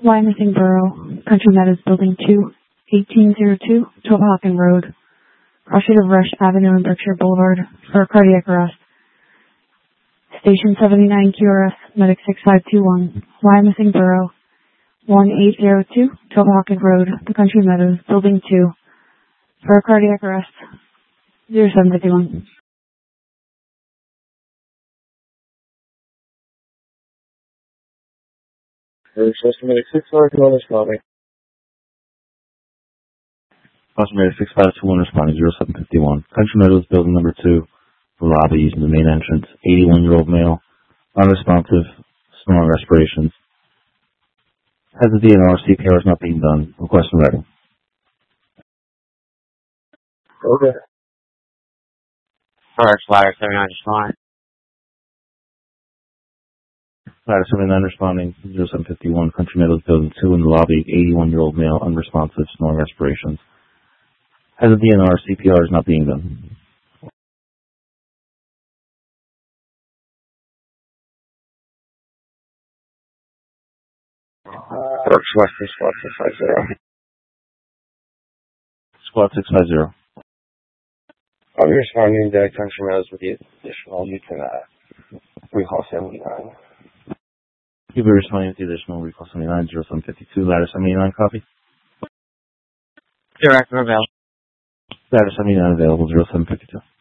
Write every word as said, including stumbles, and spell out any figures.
Wyomissing Borough, Country Meadows Building two, eighteen oh two, Tohocken Road, crossing of Rush Avenue and Berkshire Boulevard for a cardiac arrest. Station seventy-nine Q R S, Medic six five two one, Wyomissing Borough, eighteen oh two, Tohocken Road, The Country Meadows, Building two, for a cardiac arrest. zero seven five one. Medic six five two one responding. Medic six five two one responding, zero seven five one. Country Meadows, building number two, the lobby using the main entrance. eighty-one-year-old male, unresponsive, snoring respirations. Has the D N R, C P R is not being done. Request and ready. Okay. Alright, Ladder seventy-nine responding. Ladder seventy-nine responding, zero seven five one. Country Meadows, building two in the lobby. eighty-one-year-old male, unresponsive, snoring respirations. Has the D N R, C P R is not being done. Uh, Squad six five zero. Squad six five zero. I'll be responding to Country Meadows with the additional. You can uh, recall seventy-nine. You'll be responding to the additional recall seventy-nine, zero seven five two. Ladder seventy-nine, copy. Director available. Ladder seventy-nine available, zero seven five two.